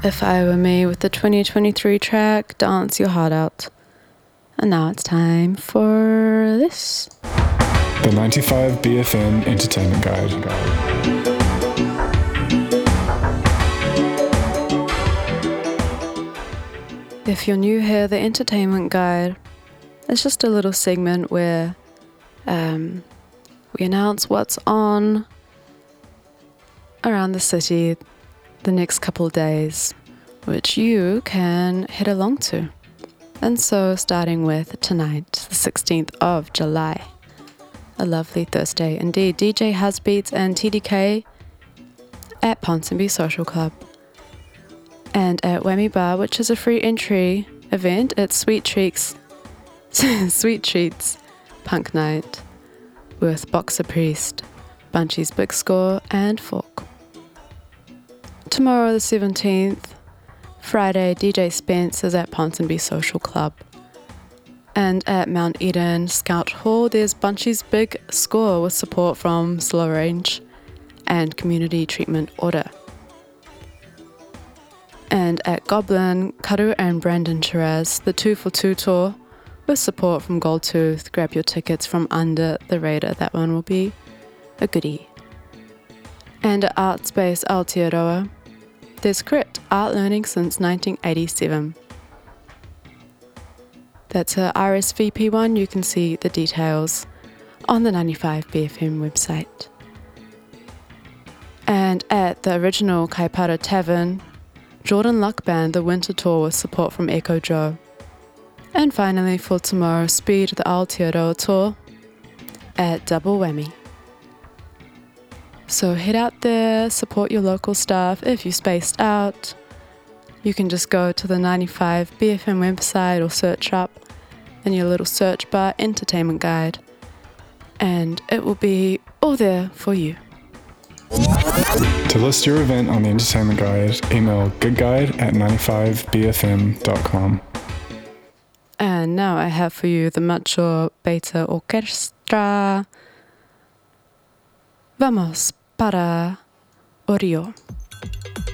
If I Were Me with the 2023 track Dance Your Heart Out. And now it's time for this. The 95 BFM Entertainment Guide. If you're new here, the Entertainment Guide is just a little segment where we announce what's on around the city the next couple of days, which you can head along to. And so starting with tonight, the 16th of July, a lovely Thursday indeed, DJ Husbeats and TDK at Ponsonby Social Club. And at Whammy Bar, which is a free entry event, it's Sweet Treats Punk Night with Boxer Priest, Bunchy's Big Score and Fork. Tomorrow the 17th, Friday, DJ Spence is at Ponsonby Social Club. And at Mount Eden Scout Hall, there's Bunchy's Big Score with support from Slow Range and Community Treatment Order. And at Goblin, Karu and Brandon Shiraz, the 2 for 2 tour with support from Goldtooth. Grab your tickets from Under the Radar, that one will be a goodie. And at Art Space Aotearoa, there's Crit, art learning since 1987. That's a RSVP one. You can see the details on the 95 BFM website. And at the original Kaipara Tavern, Jordan Luck Band, the winter tour with support from Echo Joe. And finally for tomorrow, Speed, the Aotearoa tour at Double Whammy. So head out there, support your local staff. If you spaced out, you can just go to the 95 BFM website or search up in your little search bar Entertainment Guide, and it will be all there for you. To list your event on the Entertainment Guide, email gigguide@95bfm.com. And now I have for you the Macho Beta Orchestra. Vamos para Orio.